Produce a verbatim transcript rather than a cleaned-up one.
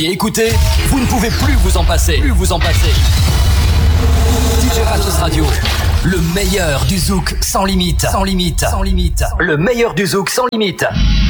Et écoutez, vous ne pouvez plus vous en passer. Plus vous en passer. D J Patos Radio, le meilleur du zouk sans limite. Sans limite. Sans limite. Le meilleur du zouk sans limite.